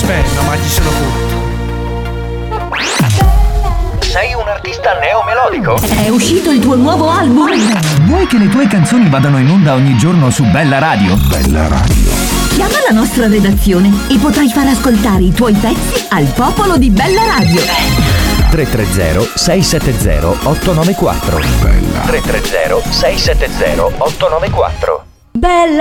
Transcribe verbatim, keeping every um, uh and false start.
Aspetta, ma ci sono tutto. Sei un artista neomelodico? È uscito il tuo nuovo album? Vuoi che le tue canzoni vadano in onda ogni giorno su Bella Radio? Bella Radio. Chiama la nostra redazione e potrai far ascoltare i tuoi pezzi al popolo di Bella Radio. tre tre zero sei sette zero otto nove quattro. Bella. tre tre zero sei sette zero otto nove quattro. Bella